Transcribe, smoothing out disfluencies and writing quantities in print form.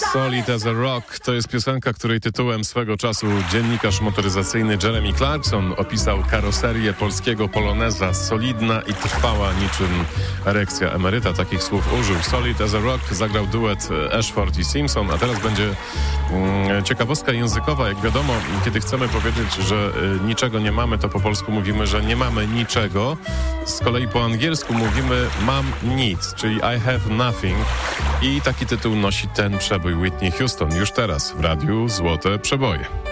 Solid as a Rock to jest piosenka, której tytułem swego czasu dziennikarz motoryzacyjny Jeremy Clarkson opisał karoserię polskiego poloneza. Solidna i trwała niczym erekcja emeryta. Takich słów użył. Solid as a Rock zagrał duet Ashford i Simpson, a teraz będzie ciekawostka językowa. Jak wiadomo, kiedy chcemy powiedzieć, że niczego nie mamy, to po polsku mówimy, że nie mamy niczego. Z kolei po angielsku mówimy mam nic, czyli I have nothing. I taki tytuł nosi ten przebój Whitney Houston już teraz w radiu Złote Przeboje.